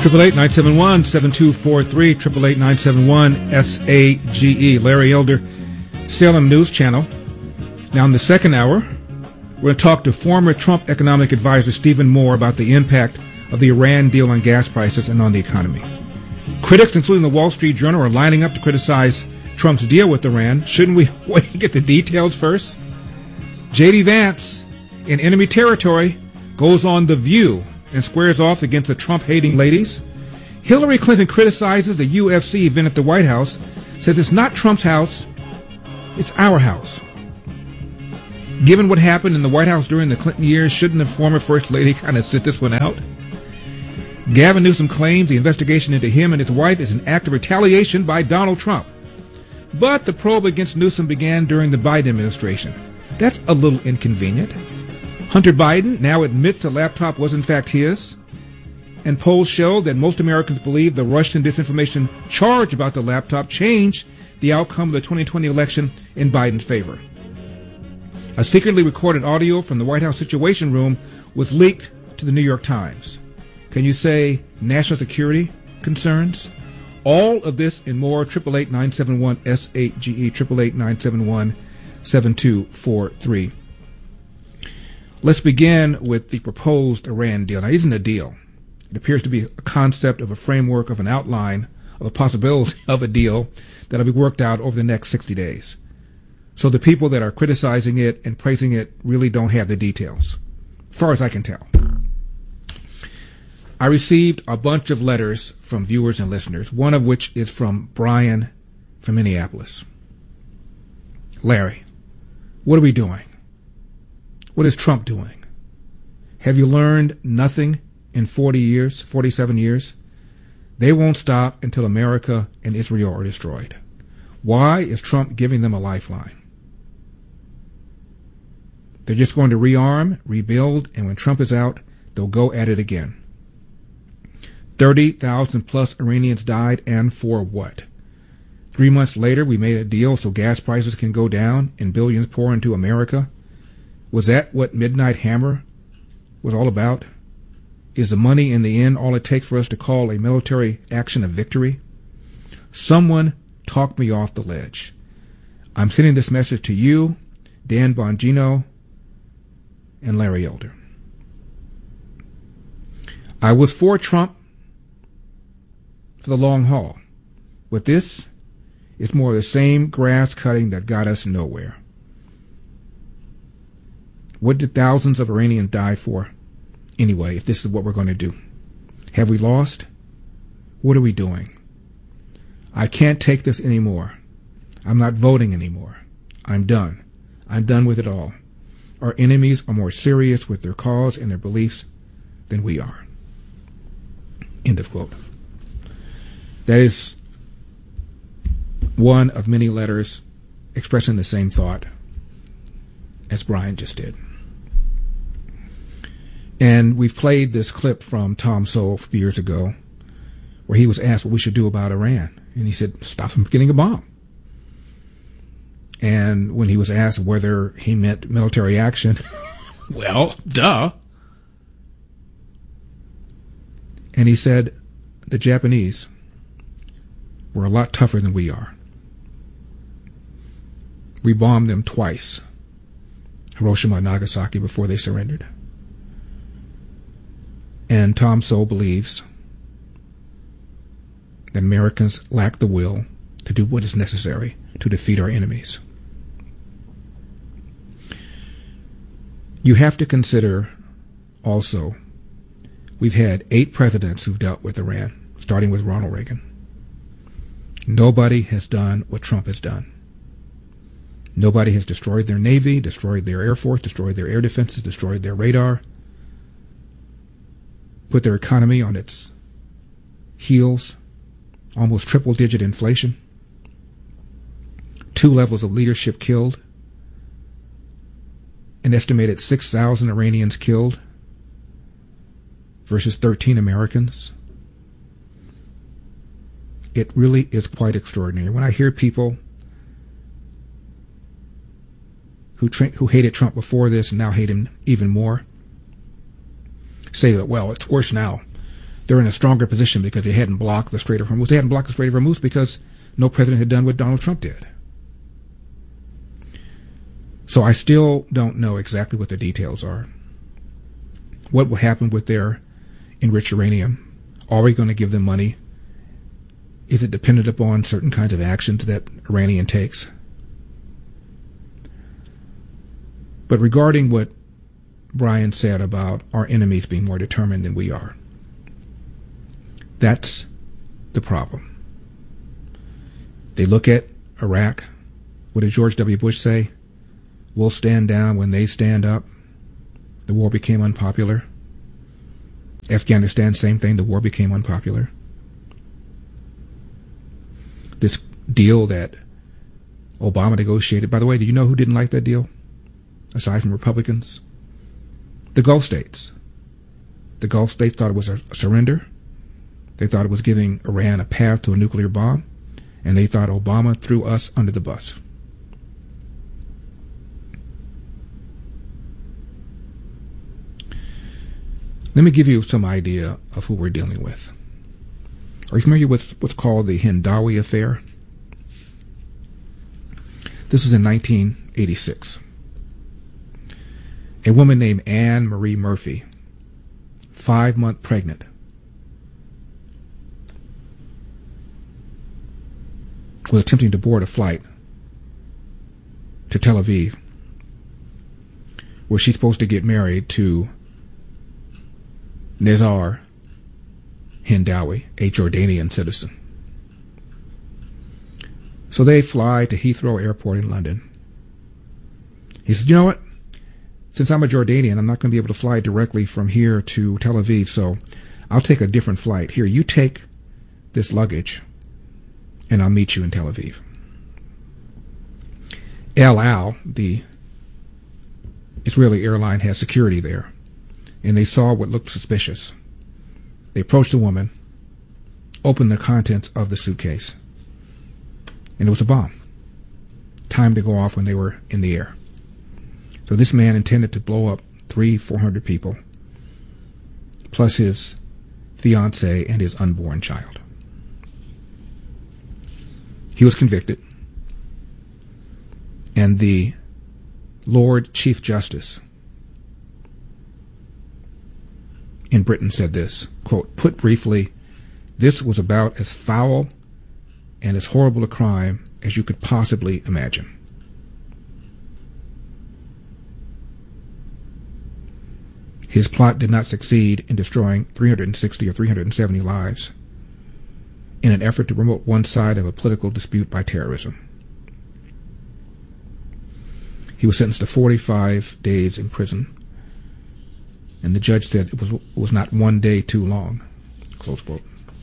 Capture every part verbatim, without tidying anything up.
Triple eight nine seven one seven two four three. Triple eight nine seven one S A G E. Larry Elder, Salem News Channel. Now, in the second hour, we're going to talk to former Trump economic advisor Stephen Moore about the impact of the Iran deal on gas prices and on the economy. Critics, including the Wall Street Journal, are lining up to criticize Trump's deal with Iran. Shouldn't we wait and get the details first? J D. Vance, in enemy territory, goes on The View and squares off against the Trump-hating ladies. Hillary Clinton criticizes the U F C event at the White House, says it's not Trump's house, it's our house. Given what happened in the White House during the Clinton years, shouldn't the former First Lady kind of sit this one out? Gavin Newsom claims the investigation into him and his wife is an act of retaliation by Donald Trump. But the probe against Newsom began during the Biden administration. That's a little inconvenient. Hunter Biden now admits the laptop was in fact his, and polls show that most Americans believe the Russian disinformation charge about the laptop changed the outcome of the twenty twenty election in Biden's favor. A secretly recorded audio from the White House Situation Room was leaked to the New York Times. Can you say national security concerns? All of this and more. Triple eight nine seven one S eight G E. Triple eight nine seven one seven two four three. Let's begin with the proposed Iran deal. Now, it isn't a deal. It appears to be a concept of a framework of an outline of a possibility of a deal that will be worked out over the next sixty days. So the people that are criticizing it and praising it really don't have the details, as far as I can tell. I received a bunch of letters from viewers and listeners, one of which is from Brian from Minneapolis. Larry, what are we doing? What is Trump doing? Have you learned nothing in forty years, forty-seven years? They won't stop until America and Israel are destroyed. Why is Trump giving them a lifeline? They're just going to rearm, rebuild, and when Trump is out, they'll go at it again. thirty thousand plus Iranians died, and for what? Three months later, we made a deal so gas prices can go down and billions pour into America. Was that what Midnight Hammer was all about? Is the money in the end all it takes for us to call a military action a victory? Someone talked me off the ledge. I'm sending this message to you, Dan Bongino, and Larry Elder. I was for Trump for the long haul, but this is more of the same grass cutting that got us nowhere. What did thousands of Iranians die for anyway, if this is what we're going to do? Have we lost? What are we doing? I can't take this anymore. I'm not voting anymore. I'm done. I'm done with it all. Our enemies are more serious with their cause and their beliefs than we are. End of quote. That is one of many letters expressing the same thought as Brian just did. And we've played this clip from Tom Sowell a few years ago where he was asked what we should do about Iran. And he said, stop them from getting a bomb. And when he was asked whether he meant military action, well, duh. And he said, the Japanese were a lot tougher than we are. We bombed them twice, Hiroshima and Nagasaki, before they surrendered. And Tom Sowell believes that Americans lack the will to do what is necessary to defeat our enemies. You have to consider also, we've had eight presidents who've dealt with Iran, starting with Ronald Reagan. Nobody has done what Trump has done. Nobody has destroyed their Navy, destroyed their Air Force, destroyed their air defenses, destroyed their radar, put their economy on its heels, almost triple-digit inflation, two levels of leadership killed, an estimated six thousand Iranians killed versus thirteen Americans. It really is quite extraordinary. When I hear people who tra- who hated Trump before this and now hate him even more say that, well, it's worse now they're in a stronger position because they hadn't blocked the Strait of Hormuz. They hadn't blocked the Strait of Hormuz because no president had done what Donald Trump did. So I still don't know exactly what the details are. What will happen with their enriched uranium? Are we going to give them money? Is it dependent upon certain kinds of actions that Iranian takes? But regarding what Brian said about our enemies being more determined than we are, that's the problem. They look at Iraq. What did George W. Bush say? We'll stand down when they stand up. The war became unpopular. Afghanistan, same thing. The war became unpopular. This deal that Obama negotiated, by the way, do you know who didn't like that deal? Aside from Republicans? The Gulf states. The Gulf states thought it was a surrender. They thought it was giving Iran a path to a nuclear bomb. And they thought Obama threw us under the bus. Let me give you some idea of who we're dealing with. Are you familiar with what's called the Hindawi Affair? This is in nineteen eighty-six. A woman named Anne Marie Murphy, five months pregnant, was attempting to board a flight to Tel Aviv, where she's supposed to get married to Nizar Hindawi, a Jordanian citizen. So they fly to Heathrow Airport in London. He said, you know what? Since I'm a Jordanian, I'm not going to be able to fly directly from here to Tel Aviv, so I'll take a different flight. Here, you take this luggage, and I'll meet you in Tel Aviv. El Al, the Israeli airline, has security there, and they saw what looked suspicious. They approached the woman, opened the contents of the suitcase, and it was a bomb, timed to go off when they were in the air. So this man intended to blow up three, four hundred people, plus his fiancée and his unborn child. He was convicted, and the Lord Chief Justice in Britain said this, quote, put briefly, this was about as foul and as horrible a crime as you could possibly imagine. His plot did not succeed in destroying three hundred sixty or three hundred seventy lives in an effort to promote one side of a political dispute by terrorism. He was sentenced to forty-five days in prison, and the judge said it was it was not one day too long. Close quote.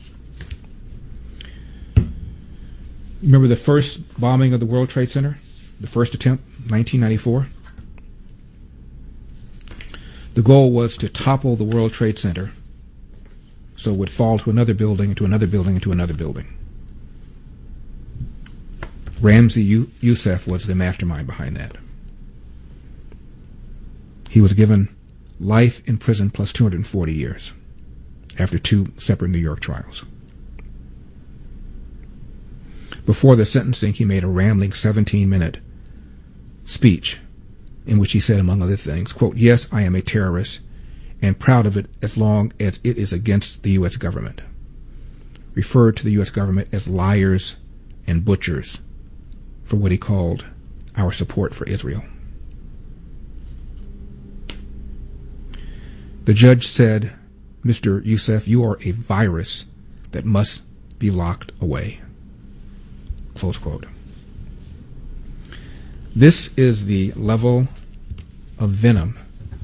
Remember the first bombing of the World Trade Center? The first attempt, nineteen ninety-four? The goal was to topple the World Trade Center so it would fall to another building, into another building, into another building. Ramzi Youssef was the mastermind behind that. He was given life in prison plus two hundred forty years after two separate New York trials. Before the sentencing, he made a rambling seventeen-minute speech in which he said, among other things, quote, yes, I am a terrorist and proud of it as long as it is against the U S government. Referred to the U S government as liars and butchers for what he called our support for Israel. The judge said, Mister Youssef, you are a virus that must be locked away. Close quote. This is the level of venom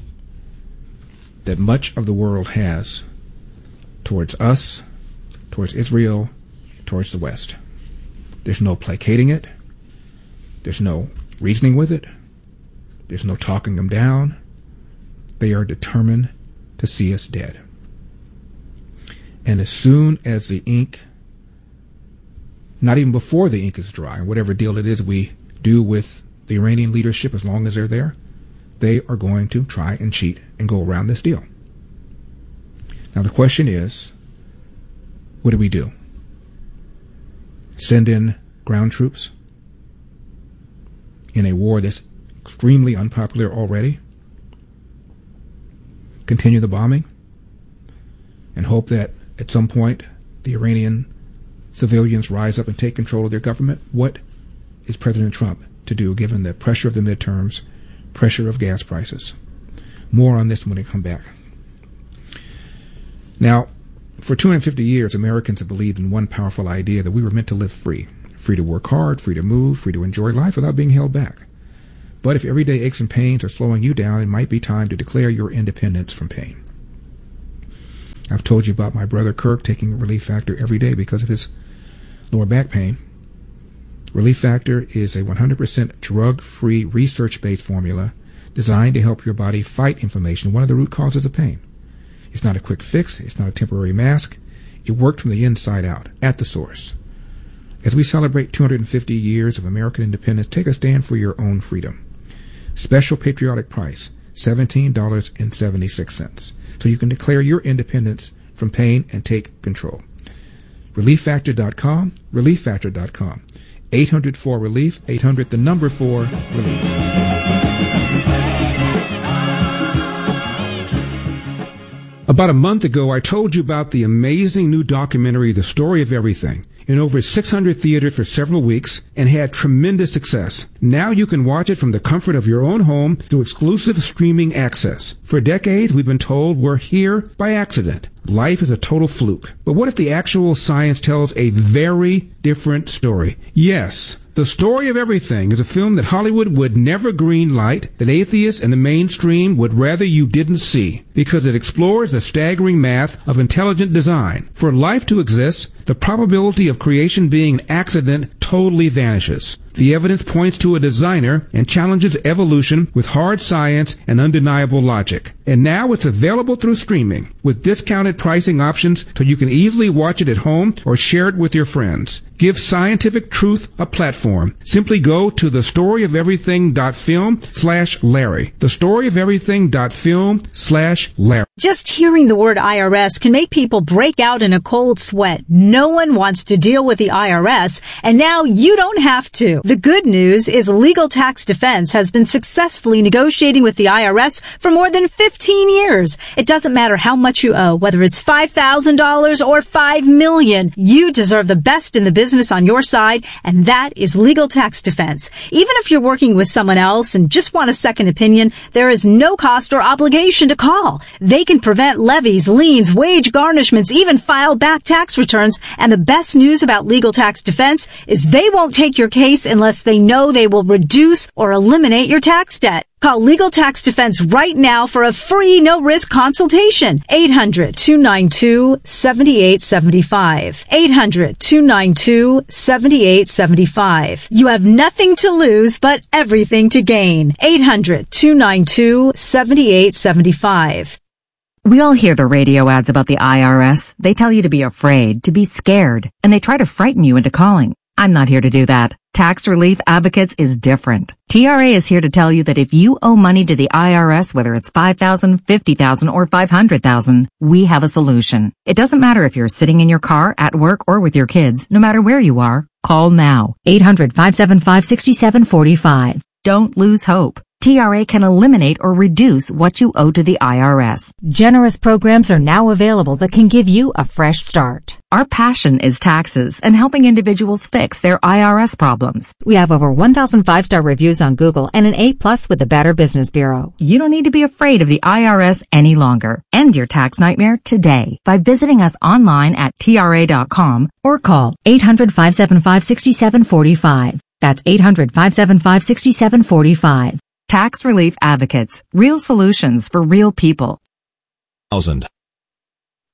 that much of the world has towards us, towards Israel, towards the West. There's no placating it. There's no reasoning with it. There's no talking them down. They are determined to see us dead. And as soon as the ink, not even before the ink is dry, whatever deal it is we do with the Iranian leadership, as long as they're there, they are going to try and cheat and go around this deal. Now the question is, What do we do? Send in ground troops in a war that's extremely unpopular already? Continue the bombing and hope that at some point the Iranian civilians rise up and take control of their government? What is President Trump to do given the pressure of the midterms, pressure of gas prices? More on this when we come back. Now, for two hundred fifty years, Americans have believed in one powerful idea, that we were meant to live free. Free to work hard, free to move, free to enjoy life without being held back. But if everyday aches and pains are slowing you down, it might be time to declare your independence from pain. I've told you about my brother Kirk taking Relief Factor every day because of his lower back pain. Relief Factor is a one hundred percent drug-free, research-based formula designed to help your body fight inflammation, one of the root causes of pain. It's not a quick fix. It's not a temporary mask. It worked from the inside out, at the source. As we celebrate two hundred fifty years of American independence, take a stand for your own freedom. Special patriotic price, seventeen dollars and seventy-six cents. So you can declare your independence from pain and take control. relief factor dot com, relief factor dot com. eight hundred four relief, eight hundred the number four relief. About a month ago, I told you about the amazing new documentary, The Story of Everything, in over six hundred theaters for several weeks and had tremendous success. Now you can watch it from the comfort of your own home through exclusive streaming access. For decades, we've been told we're here by accident. Life is a total fluke. But what if the actual science tells a very different story? Yes. The Story of Everything is a film that Hollywood would never greenlight, that atheists and the mainstream would rather you didn't see, because it explores the staggering math of intelligent design. For life to exist, the probability of creation being an accident totally vanishes. The evidence points to a designer and challenges evolution with hard science and undeniable logic. And now it's available through streaming with discounted pricing options so you can easily watch it at home or share it with your friends. Give scientific truth a platform. Simply go to thestoryofeverything.film slash Larry. Thestoryofeverything.film slash Larry. Just hearing the word I R S can make people break out in a cold sweat. No one wants to deal with the I R S, and now you don't have to. The good news is Legal Tax Defense has been successfully negotiating with the I R S for more than fifteen years. It doesn't matter how much you owe, whether it's five thousand dollars or five million dollars. You deserve the best in the business on your side, and that is Legal Tax Defense. Even if you're working with someone else and just want a second opinion, there is no cost or obligation to call. They can prevent levies, liens, wage garnishments, even file back tax returns. And the best news about Legal Tax Defense is they won't take your case unless they know they will reduce or eliminate your tax debt. Call Legal Tax Defense right now for a free, no-risk consultation. eight hundred, two nine two, seven eight seven five. eight hundred, two nine two, seven eight seven five. You have nothing to lose, but everything to gain. eight hundred, two nine two, seven eight seven five. We all hear the radio ads about the I R S. They tell you to be afraid, to be scared, and they try to frighten you into calling. I'm not here to do that. Tax Relief Advocates is different. T R A is here to tell you that if you owe money to the I R S, whether it's five thousand dollars, fifty thousand dollars, or five hundred thousand dollars, we have a solution. It doesn't matter if you're sitting in your car, at work, or with your kids. No matter where you are, call now. eight hundred, five seven five, six seven four five. Don't lose hope. T R A can eliminate or reduce what you owe to the I R S. Generous programs are now available that can give you a fresh start. Our passion is taxes and helping individuals fix their I R S problems. We have over one thousand five-star reviews on Google and an A plus with the Better Business Bureau. You don't need to be afraid of the I R S any longer. End your tax nightmare today by visiting us online at T R A dot com or call eight hundred, five seven five, six seven four five. That's eight hundred, five seven five, six seven four five. Tax Relief Advocates. Real solutions for real people. Thousand.